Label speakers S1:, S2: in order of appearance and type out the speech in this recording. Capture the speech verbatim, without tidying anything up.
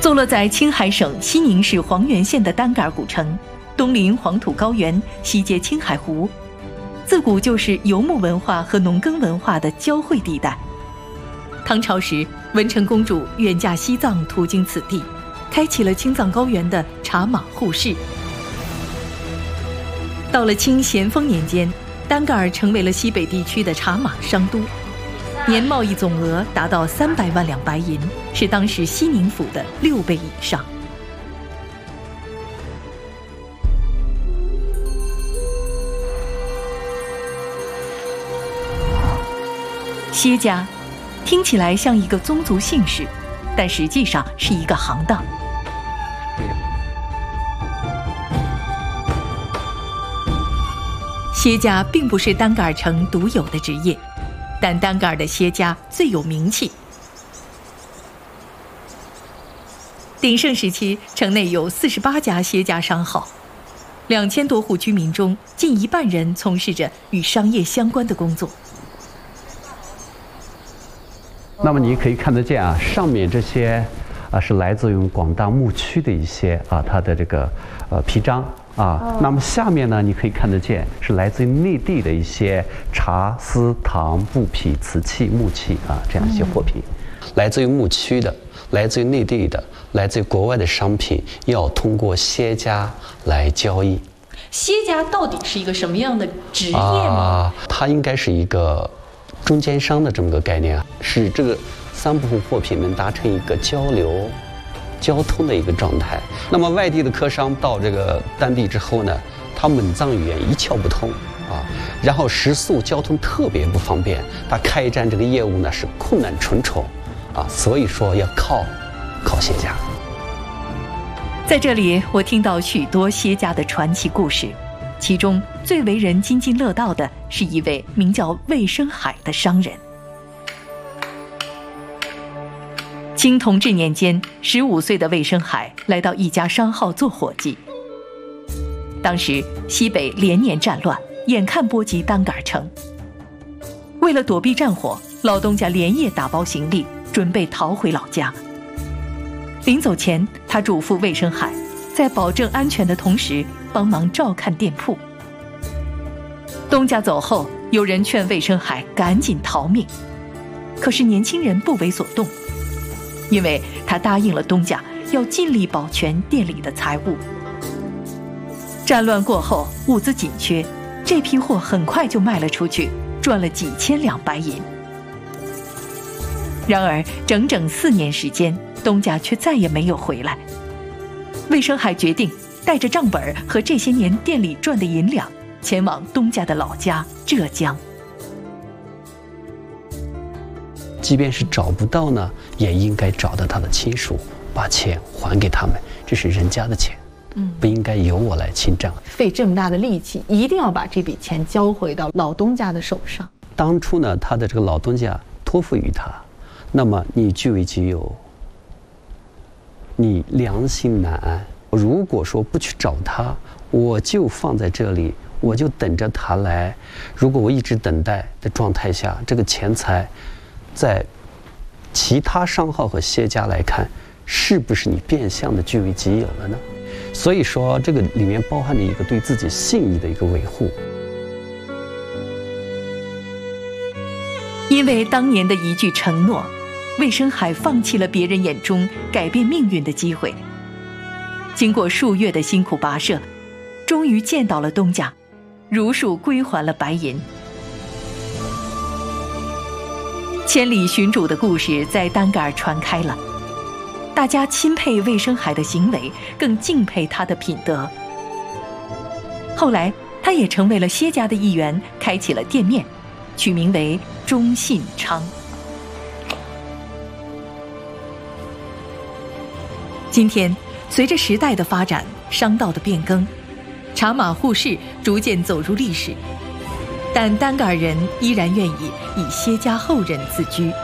S1: 坐落在青海省西宁市黄原县的丹格尔古城，东临黄土高原，西接青海湖，自古就是游牧文化和农耕文化的交汇地带。唐朝时，文成公主远嫁西藏，途经此地，开启了青藏高原的茶马互市。到了清咸丰年间，丹格尔成为了西北地区的茶马商都，年贸易总额达到三百万两白银，是当时西宁府的六倍以上。歇家听起来像一个宗族姓氏，但实际上是一个行当。歇家并不是丹格尔城独有的职业，但丹格尔的歇家最有名气。鼎盛时期，城内有四十八家歇家商号，两千多户居民中，近一半人从事着与商业相关的工作。
S2: 那么你可以看得见啊，上面这些啊是来自于广大牧区的一些啊它的这个呃批章啊。哦、那么下面呢，你可以看得见是来自于内地的一些茶、丝、糖、布匹、瓷器、木器啊这样一些货品。嗯、来自于牧区的，来自于内地的，来自于国外的商品，要通过歇家来交易。
S1: 歇家到底是一个什么样的职业吗？
S2: 啊，它应该是一个中间商的这么个概念啊，使这个三部分货品能达成一个交流、交通的一个状态。那么外地的客商到这个当地之后呢，他蒙藏语言一窍不通啊，然后食宿交通特别不方便，他开展这个业务呢是困难重重啊，所以说要靠靠歇家。
S1: 在这里，我听到许多歇家的传奇故事。其中最为人津津乐道的是一位名叫魏生海的商人。清同治年间，十五岁的魏生海来到一家商号做伙计。当时西北连年战乱，眼看波及丹格尔城。为了躲避战火，老东家连夜打包行李，准备逃回老家。临走前，他嘱咐魏生海，在保证安全的同时，帮忙照看店铺。东家走后，有人劝魏生海赶紧逃命，可是年轻人不为所动，因为他答应了东家要尽力保全店里的财物。战乱过后，物资紧缺，这批货很快就卖了出去，赚了几千两白银。然而整整四年时间，东家却再也没有回来。魏生海决定带着账本和这些年店里赚的银两，前往东家的老家浙江。
S2: 即便是找不到呢，也应该找到他的亲属，把钱还给他们，这是人家的钱，嗯，不应该由我来侵占。
S3: 费这么大的力气，一定要把这笔钱交回到老东家的手上。
S2: 当初呢，他的这个老东家托付于他，那么你据为己有，你良心难安。如果说不去找他，我就放在这里，我就等着他来。如果我一直等待的状态下，这个钱财在其他商号和歇家来看，是不是你变相的据为己有了呢？所以说，这个里面包含着一个对自己信义的一个维护。
S1: 因为当年的一句承诺，魏生海放弃了别人眼中改变命运的机会。经过数月的辛苦跋涉，终于见到了东家，如数归还了白银。千里寻主的故事在丹格尔传开了，大家钦佩魏生海的行为，更敬佩他的品德。后来他也成为了歇家的一员，开启了店面，取名为中信昌。今天随着时代的发展，商道的变更，茶马互市逐渐走入历史，但丹格尔人依然愿意以歇家后人自居。